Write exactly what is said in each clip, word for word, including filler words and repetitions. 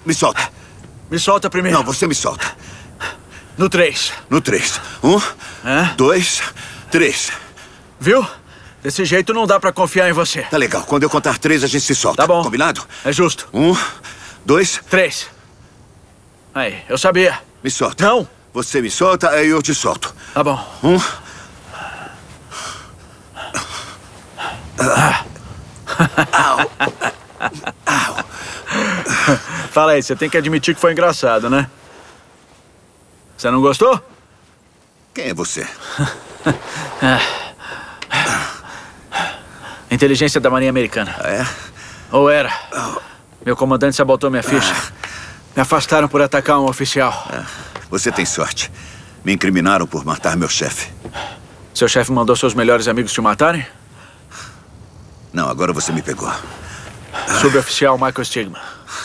Me solta. Me solta primeiro. Não, você me solta. No três. No três. Um, É? dois, três. Viu? Desse jeito não dá pra confiar em você. Tá legal. Quando eu contar três, a gente se solta. Tá bom. Combinado? É justo. Um, dois... Três. Aí, eu sabia. Me solta. Não. Você me solta, aí eu te solto. Tá bom. Um... Au. Au. Fala aí, você tem que admitir que foi engraçado, né? Você não gostou? Quem é você? Inteligência da Marinha Americana. Ah, é? Ou era. Meu comandante sabotou minha ficha. Me afastaram por atacar um oficial. Ah, você tem sorte. Me incriminaram por matar meu chefe. Seu chefe mandou seus melhores amigos te matarem? Não, agora você me pegou. Suboficial Michael Stigma.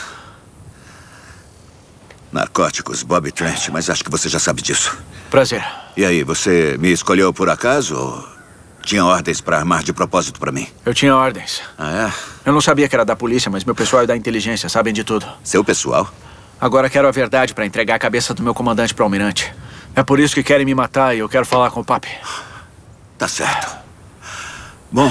Narcóticos, Bobby Trent, mas acho que você já sabe disso. Prazer. E aí, você me escolheu por acaso ou tinha ordens pra armar de propósito pra mim? Eu tinha ordens. Ah, é? Eu não sabia que era da polícia, mas meu pessoal é da inteligência, sabem de tudo. Seu pessoal? Agora quero a verdade pra entregar a cabeça do meu comandante pro almirante. É por isso que querem me matar e eu quero falar com o papi. Tá certo. Bom,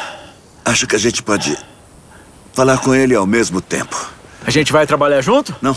acho que a gente pode falar com ele ao mesmo tempo. A gente vai trabalhar junto? Não.